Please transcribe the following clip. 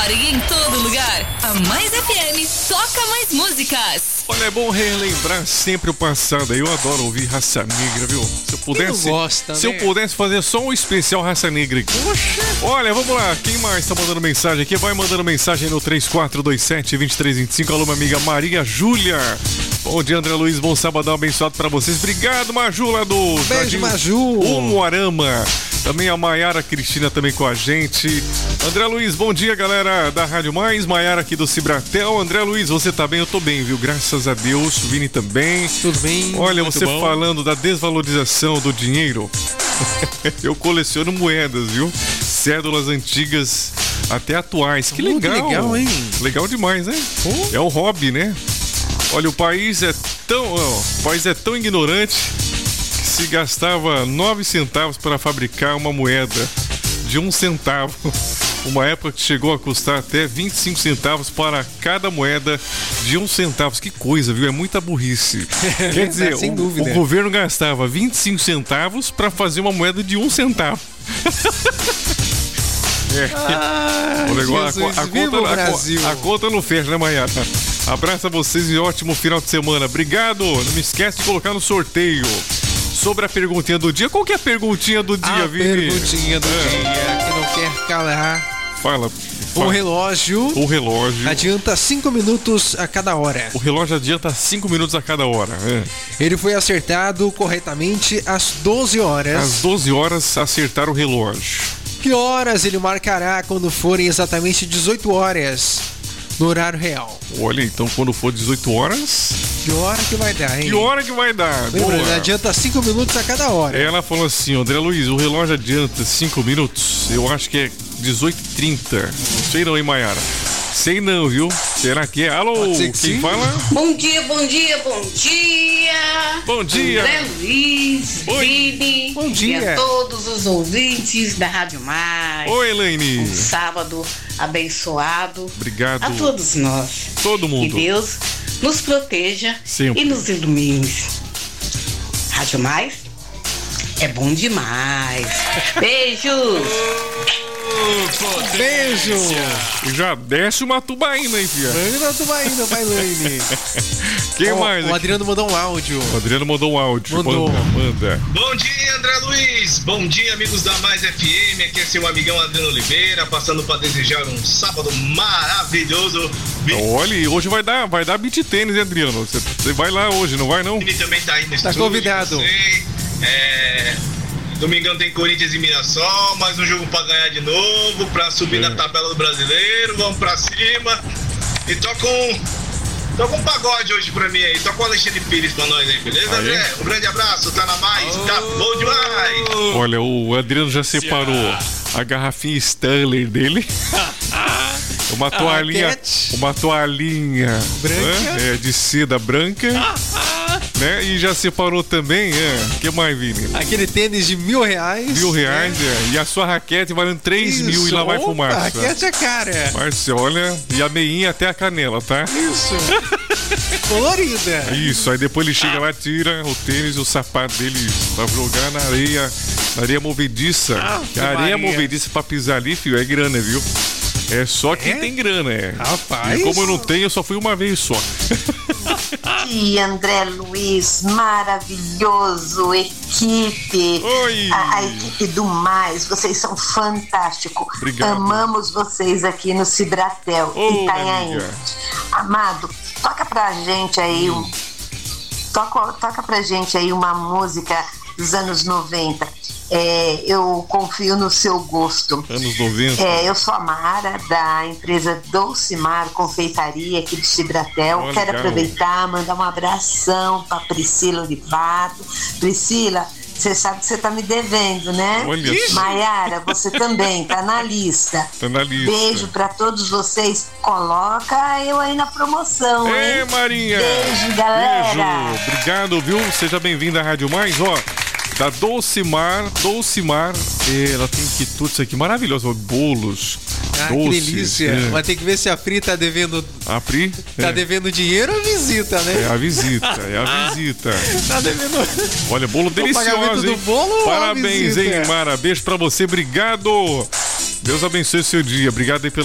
hora e em todo lugar. A Mais FM toca mais músicas. Olha, é bom relembrar sempre o passado. Eu adoro ouvir Raça Negra, viu? Se eu pudesse fazer só um especial Raça Negra aqui. Olha, vamos lá. Quem mais tá mandando mensagem aqui? Vai mandando mensagem no 3427-2325. Alô, minha amiga Maria Júlia. Bom dia, André Luiz. Bom sabadão abençoado pra vocês. Obrigado, Maju, lá do Beijo, Maju. Umuarama. Também a Maiara Cristina também com a gente. André Luiz, bom dia, galera da Rádio Mais. Maiara aqui do Cibratel. André Luiz, você tá bem? Eu tô bem, viu? Graças a Deus. Vini também. Tudo bem. Olha, muito você bom. Falando da desvalorização do dinheiro. Eu coleciono moedas, viu? Cédulas antigas até atuais. Que legal. Que legal, hein? Legal demais, né? É um hobby, né? Olha, o país é tão ignorante que se gastava 9 centavos para fabricar uma moeda de 1 centavo. Uma época que chegou a custar até 25 centavos para cada moeda de 1 centavo. Que coisa, viu? É muita burrice. Quer dizer, sem dúvida. O governo gastava 25 centavos para fazer uma moeda de 1 centavo. Ah, o negócio, Jesus, a conta não fecha, né, Maiara? Abraço a vocês e ótimo final de semana. Obrigado. Não me esquece de colocar no sorteio. Sobre a perguntinha do dia. Qual que é a perguntinha do dia, Vini? A perguntinha do dia, que não quer calar. Fala. O relógio adianta 5 minutos a cada hora. O relógio adianta 5 minutos a cada hora. Ele foi acertado corretamente às 12 horas. Às 12 horas acertar o relógio. Que horas ele marcará quando forem exatamente 18 horas no horário real? Olha, então quando for 18 horas... Que hora que vai dar, hein? Que hora que vai dar? Lembra, adianta 5 minutos a cada hora. Ela falou assim, André Luiz, o relógio adianta 5 minutos? Eu acho que é 18h30. Não sei não, hein, Maiara? Sei não, viu? Será que é? Alô, quem sim? fala? Bom dia, bom dia, bom dia! Bom dia! André Luiz, Oi. Vini, Bom dia. e a todos os ouvintes da Rádio Mais. Oi, Elaine! Um sábado abençoado. Obrigado. A todos nós. Todo mundo. Que Deus nos proteja Sempre. e nos ilumine. Rádio Mais é bom demais. Beijos! Beijo! Já desce uma tubaína, hein, filha? Manda tubaína, vai, Laine. Quem mais? O Adriano mandou um áudio. O Adriano mandou um áudio. Mandou. Manda. Bom dia, André Luiz. Bom dia, amigos da Mais FM. Aqui é seu amigão Adriano Oliveira, passando para desejar um sábado maravilhoso. Olha, hoje vai dar beat tênis, hein, Adriano? Você vai lá hoje, não vai, não? Vini também tá aí nesse Tá convidado. Domingão tem Corinthians e Mirassol, mais um jogo pra ganhar de novo, pra subir na tabela do Brasileiro, vamos pra cima. E toca um pagode hoje pra mim aí, toca o Alexandre Pires pra nós aí, beleza, Aí. André? Um grande abraço, tá na Mais, tá bom demais. Olha, o Adriano já separou a garrafinha Stanley dele. Uma toalhinha branca, de seda branca, né? E já separou também, o que mais, Vini? Aquele tênis de R$1.000. R$1.000, e a sua raquete valendo 3 mil e lá vai fumar. A raquete é cara. Mas olha, e a meinha até a canela, tá? Isso. Colorida. Isso, aí depois ele chega lá, tira o tênis e o sapato dele pra jogar na areia movediça. Que a areia movediça pra pisar ali, filho, é grana, viu? É só quem tem grana, Rapaz. E como eu não tenho, eu só fui uma vez só. E André Luiz, maravilhoso, equipe. Oi. A equipe do Mais, vocês são fantásticos. Obrigado. Amamos vocês aqui no Cibratel, Itanhaém. amiga. Amado, toca pra gente aí toca pra gente aí uma música dos anos 90. Eu confio no seu gosto. Anos 90. Eu sou a Mara, da empresa Dolcimar Confeitaria aqui de Cibratel. Olha, Quero legal. aproveitar, mandar um abração para Priscila Olivato. Priscila, você sabe que você tá me devendo, né? Olha só. Maiara, você também tá na lista. Tá na lista. Beijo para todos vocês. Coloca eu aí na promoção, Ei, hein? Marinha! Beijo, galera! Beijo! Obrigado, viu? Seja bem-vinda à Rádio Mais, da Dolcimar, ela tem quitutes aqui maravilhosos, bolos, doces. Que delícia. Mas tem que ver se a Pri tá devendo. A Pri? Tá devendo dinheiro ou visita, né? É a visita. Tá devendo. Olha, bolo delicioso, pagamento hein? do bolo ou a Parabéns, visita? hein, Mara? Beijo pra você, obrigado. Deus abençoe o seu dia. Obrigado aí pela